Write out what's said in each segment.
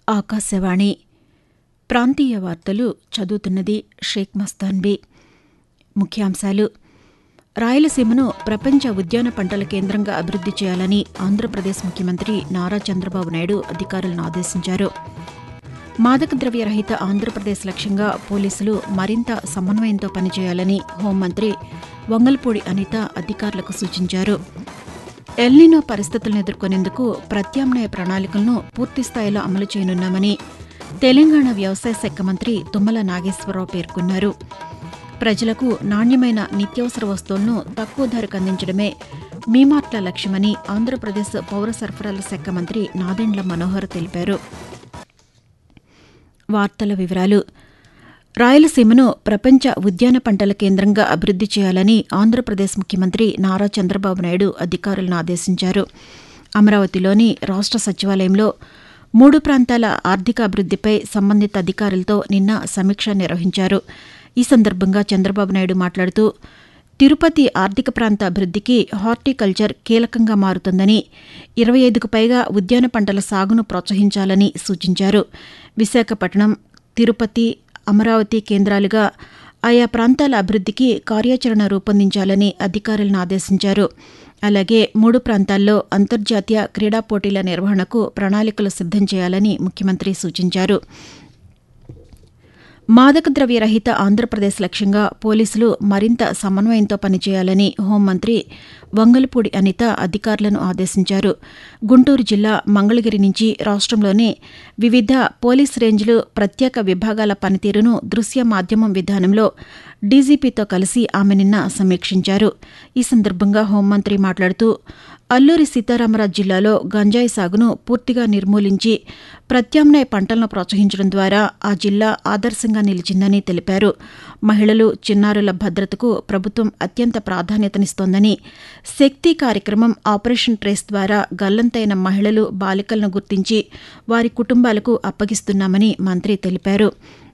ఆకాశవాణి ప్రాంతీయ వార్తలు చదువుతున్నది షేక్ మస్తాన్బీ. ముఖ్యాంశాలు: రాయలసీమను ప్రపంచ ఉద్యాన పంటల కేంద్రంగా అభివృద్ది చేయాలని ఆంధ్రప్రదేశ్ ముఖ్యమంత్రి నారా చంద్రబాబు నాయుడు అధికారులను ఆదేశించారు. మాదక ద్రవ్య రహిత ఆంధ్రప్రదేశ్ లక్ష్యంగా పోలీసులు మరింత సమన్వయంతో పనిచేయాలని హోంమంత్రి వంగల్పూడి అనిత అధికారులకు సూచించారు. ఎల్నినో పరిస్థితులను ఎదుర్కొనేందుకు ప్రత్యామ్నాయ ప్రణాళికలను పూర్తిస్థాయిలో అమలు చేయనున్నామని తెలంగాణ వ్యవసాయ శాఖ మంత్రి తుమ్మల నాగేశ్వరరావు పేర్కొన్నారు. ప్రజలకు నాణ్యమైన నిత్యావసర వస్తువులను తక్కువ ధరకు అందించడమే మీమార్ట్ల లక్ష్యమని ఆంధ్రప్రదేశ్ పౌర సరఫరాల శాఖ మంత్రి నాదెండ్ల మనోహర్ తెలిపారు. వార్తల వివరాలు: రాయలసీమను ప్రపంచ ఉద్యాన పంటల కేంద్రంగా అభివృద్ది చేయాలని ఆంధ్రప్రదేశ్ ముఖ్యమంత్రి నారా చంద్రబాబు నాయుడు అధికారులను ఆదేశించారు. అమరావతిలోని రాష్ట్ర సచివాలయంలో 3 ప్రాంతాల ఆర్థిక అభివృద్దిపై సంబంధిత అధికారులతో నిన్న సమీక్ష నిర్వహించారు. ఈ సందర్భంగా చంద్రబాబు నాయుడు మాట్లాడుతూ, తిరుపతి ఆర్థిక ప్రాంత అభివృద్దికి హార్టికల్చర్ కీలకంగా మారుతుందని, 25కు పైగా ఉద్యాన పంటల సాగును ప్రోత్సహించాలని సూచించారు. విశాఖపట్నం, తిరుపతి, అమరావతి కేంద్రాలుగా ఆయా ప్రాంతాల అభివృద్దికి కార్యాచరణ రూపొందించాలని అధికారులను ఆదేశించారు. అలాగే 3 ప్రాంతాల్లో అంతర్జాతీయ క్రీడా పోటీల నిర్వహణకు ప్రణాళికలు సిద్దం చేయాలని ముఖ్యమంత్రి సూచించారు. మాదక ద్రవ్య రహిత ఆంధ్రప్రదేశ్ లక్ష్యంగా పోలీసులు మరింత సమన్వయంతో పనిచేయాలని హోంమంత్రి వంగల్పూడి అనిత అధికారులను ఆదేశించారు. గుంటూరు జిల్లా మంగళగిరి నుంచి రాష్ట్రంలోని వివిధ పోలీస్ రేంజ్లు, ప్రత్యేక విభాగాల పనితీరును దృశ్య మాధ్యమం విధానంలో డీజీపీతో కలిసి ఆమె నిన్న సమీక్షించారు. ఈ సందర్భంగా హోంమంత్రి మాట్లాడుతూ, అల్లూరి సీతారామరాజు జిల్లాలో గంజాయి సాగును పూర్తిగా నిర్మూలించి ప్రత్యామ్నాయ పంటలను ప్రోత్సహించడం ద్వారా ఆ జిల్లా ఆదర్శంగా నిలిచిందని తెలిపారు. మహిళలు, చిన్నారుల భద్రతకు ప్రభుత్వం అత్యంత ప్రాధాన్యతనిస్తోందని, శక్తి కార్యక్రమం, ఆపరేషన్ ట్రేస్ ద్వారా గల్లంతైన మహిళలు, బాలికలను గుర్తించి వారి కుటుంబాలకు అప్పగిస్తున్నామని మంత్రి తెలిపారు.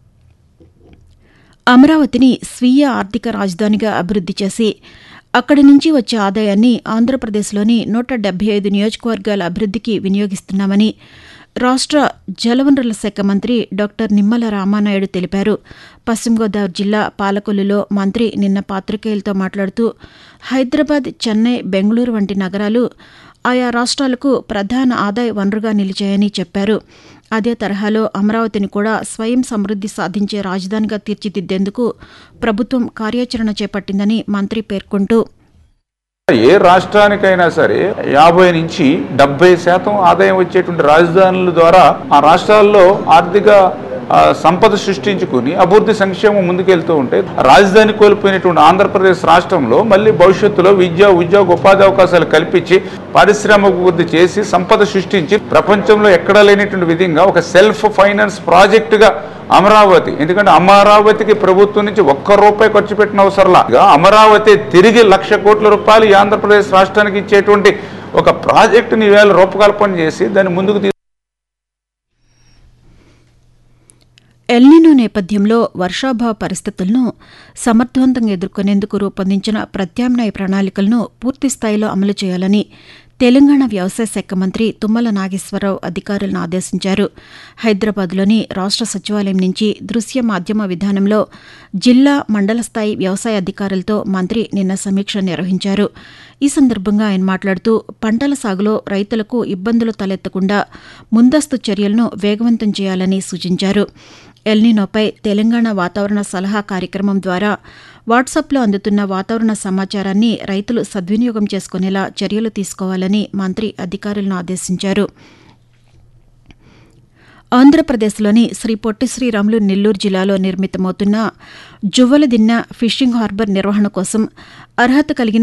అమరావతిని స్వీయ ఆర్థిక రాజధానిగా అభివృద్ది చేసి అక్కడి నుంచి వచ్చే ఆదాయాన్ని ఆంధ్రప్రదేశ్లోని 175 నియోజకవర్గాల అభివృద్దికి వినియోగిస్తున్నామని రాష్ట్ర జలవనరుల శాఖ మంత్రి డాక్టర్ నిమ్మల రామానాయుడు తెలిపారు. పశ్చిమ గోదావరి జిల్లా పాలకొల్లులో మంత్రి నిన్న పాతికేయులతో మాట్లాడుతూ, హైదరాబాద్, చెన్నై, బెంగళూరు వంటి నగరాలు ఆయా రాష్ట్రాలకు ప్రధాన ఆదాయ వనరుగా నిలిచాయని చెప్పారు. అదే తరహాలో అమరావతిని కూడా స్వయం సమృద్ది సాధించే రాజధానిగా తీర్చిదిద్దేందుకు ప్రభుత్వం కార్యాచరణ చేపట్టిందని మంత్రి పేర్కొంటూ, ఏ రాష్ట్రానికైనా సరే 50 నుంచి 70% ఆదాయం వచ్చేటువంటి రాజధానుల ద్వారా ఆ రాష్ట్రాల్లో ఆర్థిక సంపద సృష్టించుకుని అభివృద్ధి సంక్షేమం ముందుకెళ్తూ ఉంటే, రాజధాని కోల్పోయినటువంటి ఆంధ్రప్రదేశ్ రాష్ట్రంలో మళ్ళీ భవిష్యత్తులో విద్య, ఉద్యోగ, ఉపాధి అవకాశాలు కల్పించి పారిశ్రామికాభివృద్ధి చేసి సంపద సృష్టించి ప్రపంచంలో ఎక్కడా లేనటువంటి విధంగా ఒక సెల్ఫ్ ఫైనాన్స్ ప్రాజెక్టుగా అమరావతి, ఎందుకంటే అమరావతికి ప్రభుత్వం నుంచి ₹1 ఖర్చు పెట్టిన అవసరంలా అమరావతి తిరిగి ₹1,00,000 కోట్ల ఈ ఆంధ్రప్రదేశ్ రాష్ట్రానికి ఇచ్చేటువంటి ఒక ప్రాజెక్టుని ఈవేళ రూపకల్పన చేసి దాన్ని ముందుకు ఎల్నినో నేపథ్యంలో వర్షాభావ పరిస్థితులను సమర్థవంతంగా ఎదుర్కొనేందుకు రూపొందించిన ప్రత్యామ్నాయ ప్రణాళికలను పూర్తిస్థాయిలో అమలు చేయాలని తెలంగాణ వ్యవసాయ శాఖ మంత్రి తుమ్మల నాగేశ్వరరావు అధికారులను ఆదేశించారు. హైదరాబాద్లోని రాష్ట్ర సచివాలయం నుంచి దృశ్య మాధ్యమ విధానంలో జిల్లా, మండల స్థాయి వ్యవసాయ అధికారులతో మంత్రి నిన్న సమీక్ష నిర్వహించారు. ఈ సందర్భంగా ఆయన మాట్లాడుతూ, పంటల సాగులో రైతులకు ఇబ్బందులు తలెత్తకుండా ముందస్తు చర్యలను వేగవంతం చేయాలని సూచించారు. ఎల్నినోపై తెలంగాణ వాతావరణ సలహా కార్యక్రమం ద్వారా వాట్సాప్లో అందుతున్న వాతావరణ సమాచారాన్ని రైతులు సద్వినియోగం చేసుకునేలా చర్యలు తీసుకోవాలని మంత్రి అధికారులను ఆదేశించారు. ఆంధ్రప్రదేశ్లోని శ్రీ పొట్టి శ్రీరాములు నెల్లూరు జిల్లాలో నిర్మితమవుతున్న జువ్వలదిన్నె ఫిషింగ్ హార్బర్ నిర్వహణ కోసం అర్హత కలిగిన